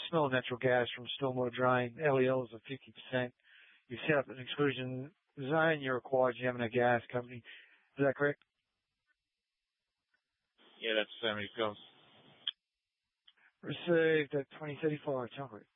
smell of natural gas from stormwater drain. LELs are 50%. You've set up an exclusion zone. You're required. You have a gas company. Is that correct? Yeah, that's so many films. Received at 2035. Chocolate.